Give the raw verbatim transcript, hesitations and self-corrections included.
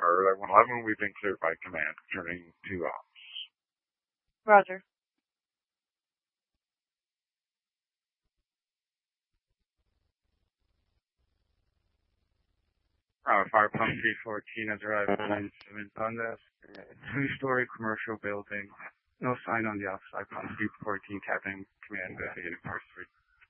Or one eleven, we've been cleared by command. Turning to ops. Roger. Uh, Fire Pump three fourteen has arrived at ninety-seven Dundas. Two-story commercial building. No sign on the outside. Pump three fourteen, Captain Command, uh, Unit Force three.